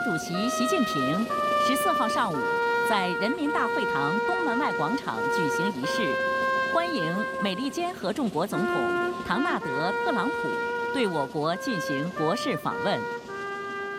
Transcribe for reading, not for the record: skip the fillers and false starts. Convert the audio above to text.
主席习近平14号上午在人民大会堂东门外广场举行仪式，欢迎美利坚合众国总统唐纳德·特朗普对我国进行国事访问。